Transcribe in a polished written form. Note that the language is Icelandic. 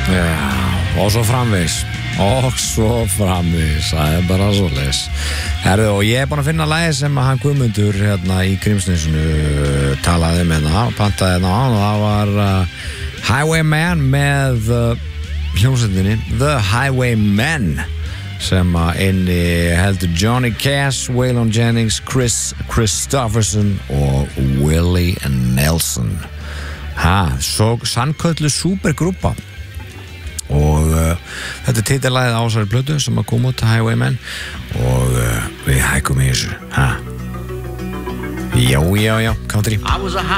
og svo framvegis það bara svo leis. Herðu, og ég búin að finna lagi sem hann Guðmundur hérna í Grímsnesinu talaði með það, pantaði hérna og það var Highwayman með hljómsveitinni The Highwaymen sem inni heldur Johnny Cash, Waylon Jennings, Chris Christopherson og Willie Nelson. Svo sannköllu supergrúpa og þetta titillagið á þessari plötu sem að koma út Highwaymen og við hækum í þessu. Já, country.